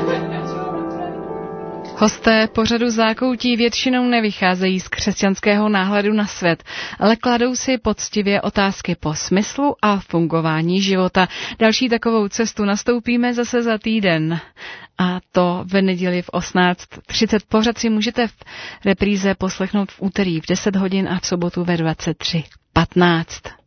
Hosté pořadu Zákoutí většinou nevycházejí z křesťanského náhledu na svět, ale kladou si poctivě otázky po smyslu a fungování života. Další takovou cestu nastoupíme zase za týden. A to v neděli v 18:30. Pořad si můžete v repríze poslechnout v úterý v 10 hodin a v sobotu ve 23:15.